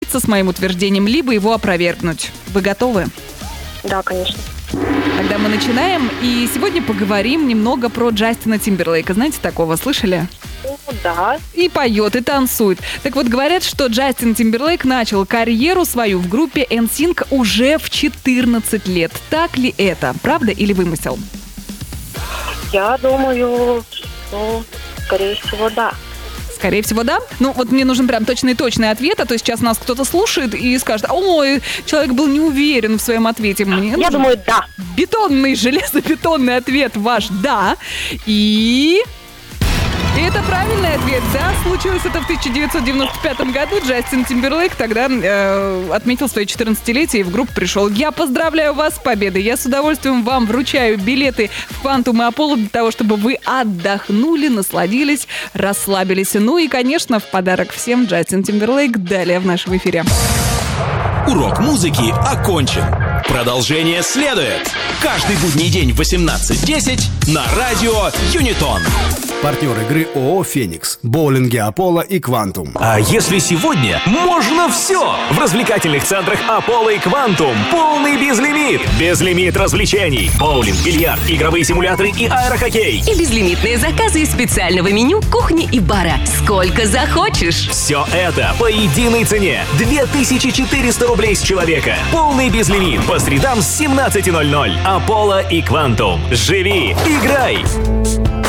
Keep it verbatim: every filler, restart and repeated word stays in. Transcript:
согласиться с моим утверждением, либо его опровергнуть. Вы готовы? Да, конечно. Тогда мы начинаем, и сегодня поговорим немного про Джастина Тимберлейка. Знаете такого, слышали? Ну, да. И поет, и танцует. Так вот, говорят, что Джастин Тимберлейк начал карьеру свою в группе эн синк уже в четырнадцать лет. Так ли это? Правда или вымысел? Я думаю, ну, скорее всего, да. Скорее всего, да. Ну, вот мне нужен прям точный-точный ответ, а то сейчас нас кто-то слушает и скажет: ой, человек был не уверен в своем ответе. Мне Я думаю, да. Бетонный, железобетонный ответ ваш «да». И... И это правильный ответ, да. Случилось это в тысяча девятьсот девяносто пятом году. Джастин Тимберлейк тогда э, отметил свое четырнадцатилетие и в группу пришел. Я поздравляю вас с победой. Я с удовольствием вам вручаю билеты в Quantum и Apollo для того, чтобы вы отдохнули, насладились, расслабились. Ну и, конечно, в подарок всем Джастин Тимберлейк далее в нашем эфире. Урок музыки окончен. Продолжение следует. Каждый будний день в восемнадцать десять на радио Юнитон. Партнер игры ООО «Феникс», боулинги «Аполло» и «Квантум». А если сегодня можно все? В развлекательных центрах «Аполло» и «Квантум» полный безлимит. Безлимит развлечений. Боулинг, бильярд, игровые симуляторы и аэрохоккей. И безлимитные заказы из специального меню кухни и бара. Сколько захочешь. Все это по единой цене. две тысячи четыреста рублей с человека. Полный безлимит по средам с семнадцати ноль-ноль. «Аполло» и «Квантум». Живи, играй.